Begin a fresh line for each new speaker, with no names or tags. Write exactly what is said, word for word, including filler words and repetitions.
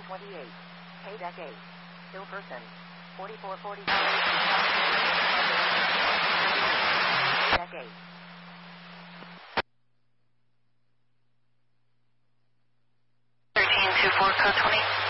twenty-eight. Pay deck eight. Still person. forty-four forty. Pay deck eight.
thirteen two four, code twenty.